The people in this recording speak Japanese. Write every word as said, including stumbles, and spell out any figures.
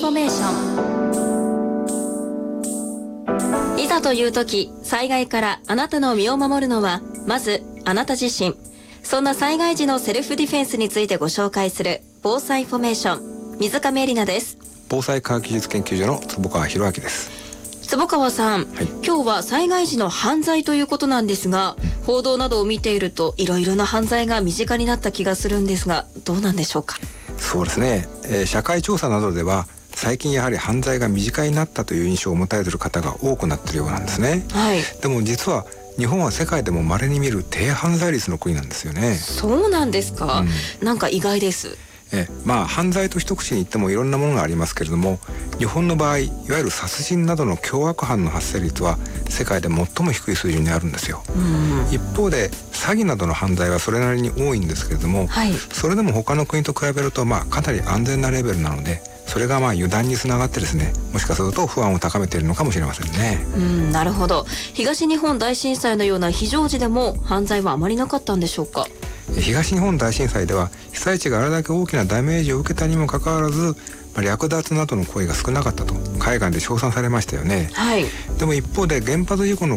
フォメーション。いざという時、災害からあなたの身を守るのはまずあなた自身。そんな災害時のセルフディフェンスについてご紹介する防災フォメーション。水上絵里奈です。 防災科学技術研究所の坪川博明です。 坪川さん、はい、今日は災害時の犯罪ということなんですが、うん、報道などを見ているといろいろな犯罪が身近になった気がするんですが、どうなんでしょうか。 そうですね、えー、社会調査などでは最近やはり犯罪が身近になったという印象を持たれている方が多くなっているようなんですね、はい、でも実は日本は世界でも稀に見る低犯罪率の国なんですよね。 そうなんですか、うん、なんか意外です。 えまあ犯罪と一口に言ってもいろんなものがありますけれども、日本の場合いわゆる殺人などの凶悪犯の発生率は世界で最も低い水準にあるんですよ、うん、一方で詐欺などの犯罪はそれなりに多いんですけれども、はい、それでも他の国と比べるとまあかなり安全なレベルなので、それがまあ油断につながってですね、もしかすると不安を高めているのかもしれませんね。 うん、なるほど。東日本大震災のような非常時でも犯罪はあまりなかったんでしょうか。 東日本大震災では被災地があれだけ大きなダメージを受けたにもかかわらず、略奪などの行為が少なかったと海外で称賛されましたよね、はい、でも一方で原発事故の